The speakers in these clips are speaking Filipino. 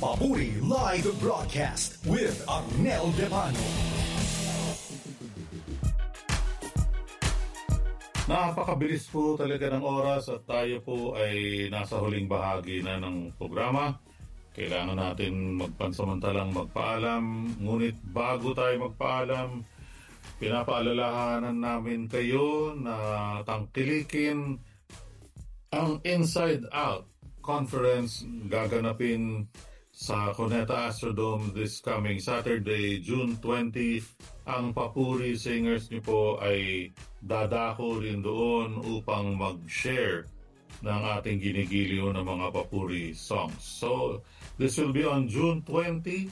Papuri Live Broadcast with Arnel Depano. Napakabilis po talaga ng oras at tayo po ay nasa huling bahagi na ng programa. Kailangan natin magpansamantalang magpaalam. Ngunit bago tayo magpaalam, pinapaalalahanan namin kayo na tangkilikin ang Inside Out Conference gaganapin sa Cuneta Astrodome this coming Saturday, June 20. Ang Papuri Singers niyo po ay dadako rin doon upang mag-share ng ating ginigiliw na mga Papuri songs. So, this will be on June 20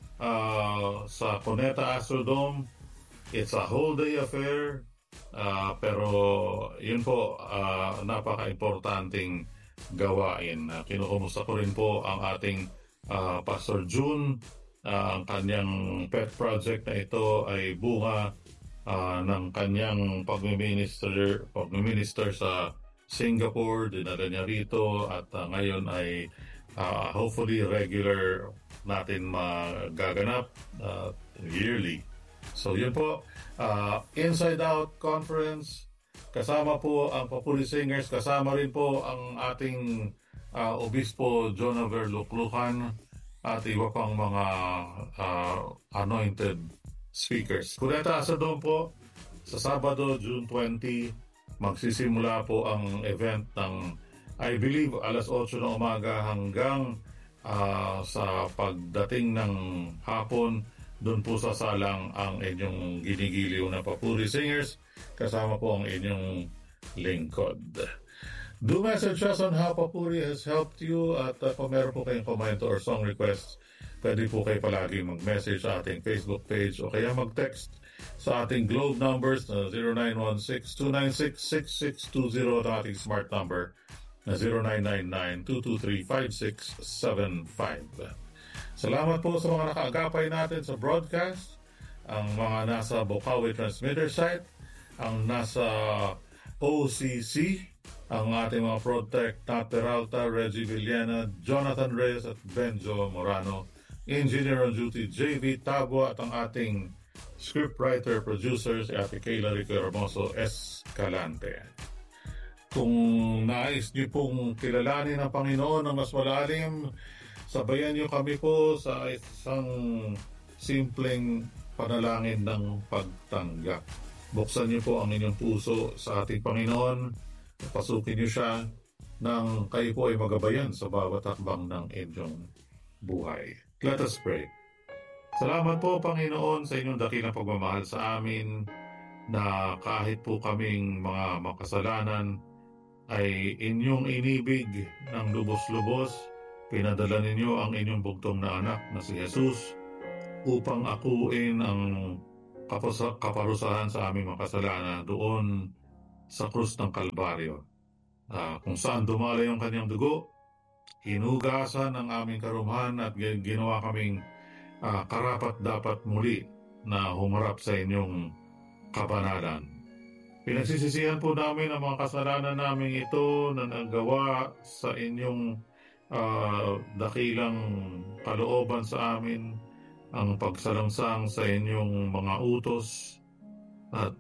sa Cuneta Astrodome. It's a whole day affair, pero yun po, napaka-importanting gawain. Kinukumusta ko rin po ang ating Pastor June. Ang kanyang pet project na ito ay bunga ng kanyang pagmiminister sa Singapore. Dinala niya rito at ngayon ay hopefully regular natin magaganap yearly. So yun po, Inside Out Conference, kasama po ang Papuri Singers, kasama rin po ang ating Obispo Jonaver Luklukan at iba pang mga anointed speakers. Cuneta Astrodome po, sa Sabado, June 20, magsisimula po ang event ng, I believe, alas 8 ng umaga hanggang sa pagdating ng hapon. Doon po sasalang ang inyong ginigiliw na Papuri Singers, kasama po ang inyong lingkod. Do message us on how Papuri has helped you at kung meron po kayong comment or song requests, pwede po kayo palagi mag-message sa ating Facebook page o kaya mag-text sa ating Globe numbers na 0916-296-6620 at ating smart number na 0999-223-5675. Salamat po sa mga nakaagapay natin sa broadcast, ang mga nasa Bocaue Transmitter site, ang nasa OCC, ang ating mga Protect, Nat Peralta, Reggie Villena, Jonathan Reyes at Benjo Morano, Engineer on Duty JV Tabo at ang ating scriptwriter, producer si Ate Kayla Rico Hermoso Escalante. Kung nais niyo pong kilalanin ang Panginoon ng mas malalim, sabayan niyo kami po sa isang simpleng panalangin ng pagtanggap. Buksan niyo po ang inyong puso sa ating Panginoon. Pasukin niyo siya nang kayo po ay magabayan sa bawat hakbang ng inyong buhay. Let us pray. Salamat po, Panginoon, sa inyong dakilang pagmamahal sa amin na kahit po kaming mga makasalanan ay inyong inibig ng lubos-lubos. Pinadala ninyo ang inyong bugtong na anak na si Jesus upang akuin ang kaparusahan sa aming makasalanan doon sa krus ng Kalbaryo. Kung saan dumalay ang kanyang dugo, hinugasan ang aming karumhan at ginawa kaming karapat dapat muli na humarap sa inyong kabanalan. Pinagsisisihan po namin ang mga kasalanan namin ito na nagawa sa inyong dakilang kalooban sa amin, ang pagsalangsang sa inyong mga utos at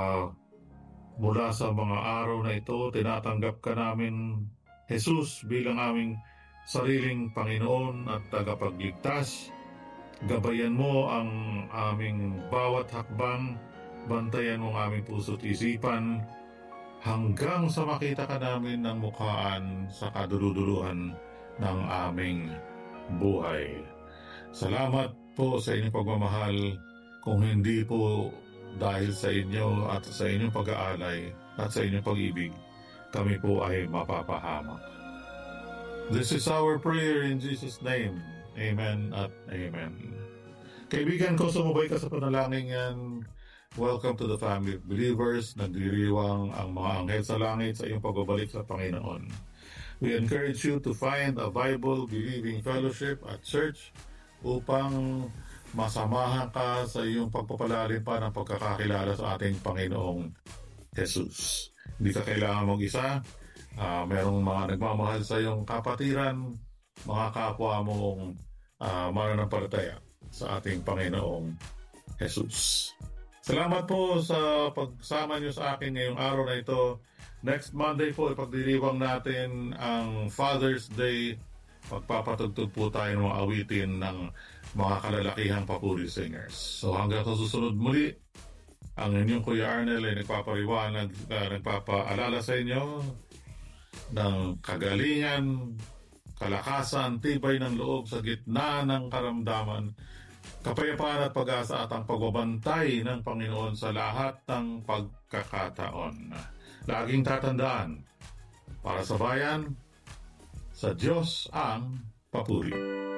mula sa mga araw na ito, tinatanggap ka namin, Jesus, bilang aming sariling Panginoon at tagapagligtas. Gabayan mo ang aming bawat hakbang, bantayan mo ang aming puso't isipan, hanggang sa makita ka namin ng mukhaan sa kaduluduluhan ng aming buhay. Salamat po sa inyong pagmamahal. Kung hindi po dahil sa inyo at sa inyong pag-aalay at sa inyong pag-ibig, kami po ay mapapahamak. This is our prayer in Jesus' name. Amen at amen. Kaibigan ko, sumubay ka sa panalangin yan. Welcome to the family of believers. Nagdiriwang ang mga anghel sa langit sa iyong pagbabalik sa Panginoon. We encourage you to find a Bible-believing fellowship at church upang masamahan ka sa iyong pagpapalalim pa ng pagkakakilala sa ating Panginoong Jesus. Hindi ka kailangan mag-isa. Merong mga nagmamahal sa iyong kapatiran, mga kapwa mong mananampalataya sa ating Panginoong Jesus. Salamat po sa pagsama niyo sa akin ngayong araw na ito. Next Monday po, ipagdiriwang natin ang Father's Day. Magpapatugtog po tayo ng mga awitin ng mga kalalakihang papuri singers. So hanggang sa susunod muli, ang inyong Kuya Arnel ay nagpapaliwanag, nagpapaalala sa inyo ng kagalingan, kalakasan, tibay ng loob sa gitna ng karamdaman, kapayapaan at pag-asa at ang pagbabantay ng Panginoon sa lahat ng pagkakataon. Laging tatandaan, para sa bayan, sa Diyos ang papuri.